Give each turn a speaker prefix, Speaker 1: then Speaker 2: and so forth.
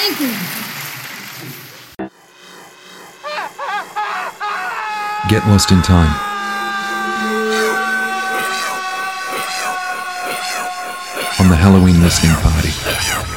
Speaker 1: Thank you.
Speaker 2: Get lost in time. On the Halloween listening party.